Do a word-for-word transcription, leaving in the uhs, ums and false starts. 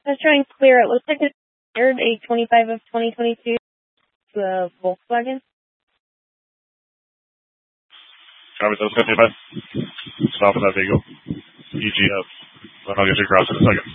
That's showing clear. It looks like it's cleared a twenty-five of twenty twenty-two uh, Volkswagen. Copy, that's fifty-five. Stop in that vehicle. E G up. Then I'll get you across in a second.